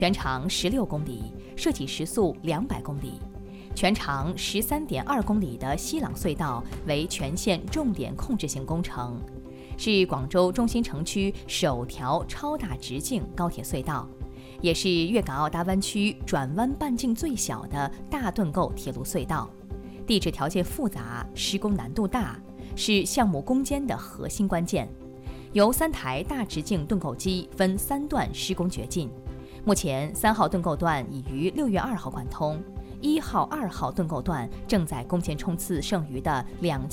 全长16公里，设计时速200公里。全长13.2公里的西朗隧道为全线重点控制性工程，是广州中心城区首条超大直径高铁隧道，也是粤港澳大湾区转弯半径最小的大盾构铁路隧道。地质条件复杂，施工难度大，是项目攻坚的核心关键。由3台大直径盾构机分3段施工掘进，目前3号盾构段已于6月2号贯通，1号、2号盾构段正在攻坚冲刺剩余的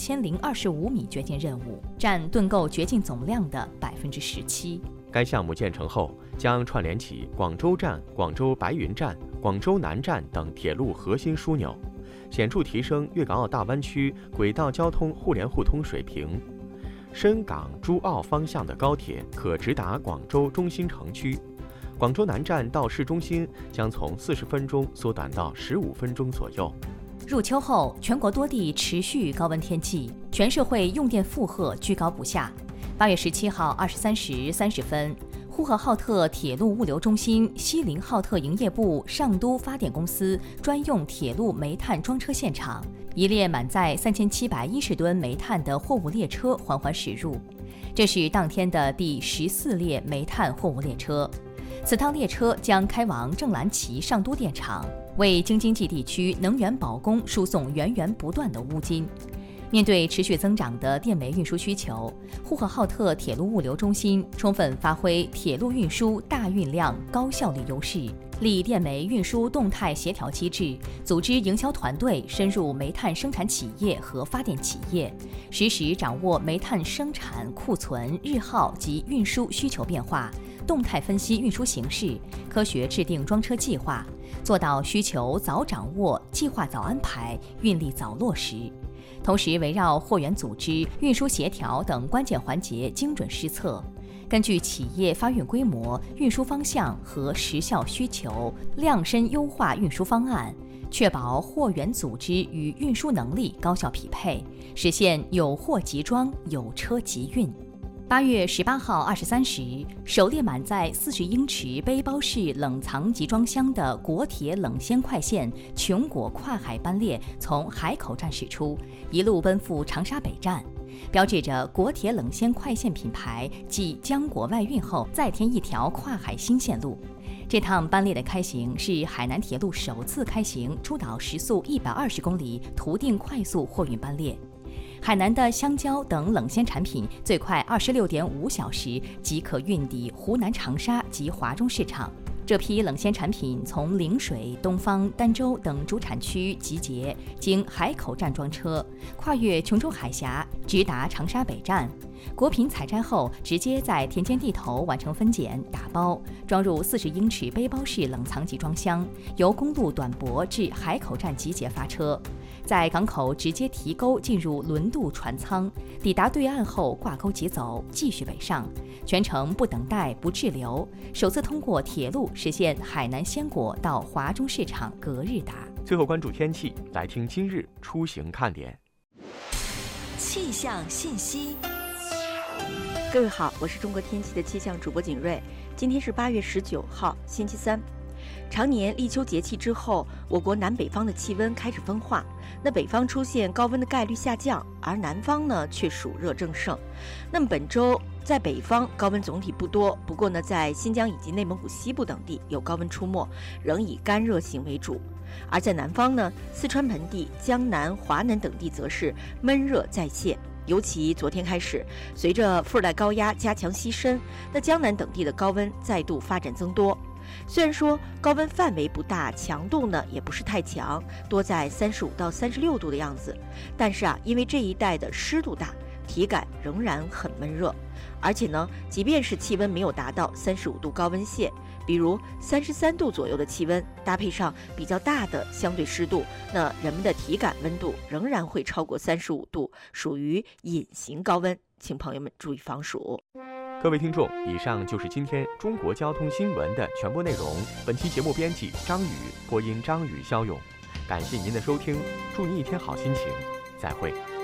2025米掘进任务，占盾构掘进总量的17%。 该项目建成后，将串联起广州站、广州白云站、广州南站等铁路核心枢纽，显著提升粤港澳大湾区轨道交通互联互通水平。深港珠澳方向的高铁可直达广州中心城区。广州南站到市中心将从40分钟缩短到15分钟左右。 入秋后，全国多地持续高温天气，全社会用电负荷居高不下。8月17号23时30分，呼和浩特铁路物流中心锡林浩特营业部上都发电公司专用铁路煤炭装车现场，一列满载3710吨煤炭的货物列车缓缓驶入。这是当天的第14列煤炭货物列车。此趟列车将开往正蓝旗上都电厂，为京津冀地区能源保供输送源源不断的钨金。面对持续增长的电煤运输需求，呼和浩特铁路物流中心充分发挥铁路运输大运量、高效率优势，立电煤运输动态协调机制，组织营销团队深入煤炭生产企业和发电企业，实时掌握煤炭生产、库存、日耗及运输需求变化，动态分析运输形势，科学制定装车计划，做到需求早掌握、计划早安排、运力早落实。同时，围绕货源组织、运输协调等关键环节精准施策，根据企业发运规模、运输方向和时效需求，量身优化运输方案，确保货源组织与运输能力高效匹配，实现有货即装、有车即运。8月18号23时，首列满载40英尺背包式冷藏集装箱的国铁冷鲜快线琼果跨海班列从海口站驶出，一路奔赴长沙北站，标志着国铁冷鲜快线品牌继浆果外运后再添一条跨海新线路。这趟班列的开行是海南铁路首次开行诸岛时速120公里途定快速货运班列。海南的香蕉等冷鲜产品最快26.5小时即可运抵湖南长沙及华中市场。这批冷鲜产品从陵水、东方、儋州等主产区集结，经海口站装车，跨越琼州海峡，直达长沙北站。果品采摘后，直接在田间地头完成分拣、打包，装入40英尺背包式冷藏集装箱，由公路短驳至海口站集结发车，在港口直接提钩进入轮渡船舱，抵达对岸后挂钩即走，继续北上，全程不等待、不滞留，首次通过铁路实现海南鲜果到华中市场隔日达。 最后关注天气，来听今日出行看点。 气象信息。 各位好，我是中国天气的气象主播景睿。今天是8月19号，星期三。常年立秋节气之后，我国南北方的气温开始分化，那北方出现高温的概率下降，而南方呢却暑热正盛。那么本周在北方高温总体不多，不过呢在新疆以及内蒙古西部等地有高温出没，仍以干热型为主。而在南方呢，四川盆地、江南、华南等地则是闷热再现。尤其昨天开始，随着副热带高压加强西伸，那江南等地的高温再度发展增多。虽然说高温范围不大，强度呢也不是太强，多在35到36度的样子，但是因为这一带的湿度大，体感仍然很闷热。而且呢，即便是气温没有达到35度高温线，比如33度左右的气温，搭配上比较大的相对湿度，那人们的体感温度仍然会超过35度，属于隐形高温，请朋友们注意防暑。 各位听众，以上就是今天中国交通新闻的全部内容。本期节目编辑张宇，播音张宇、肖勇。感谢您的收听，祝您一天好心情，再会。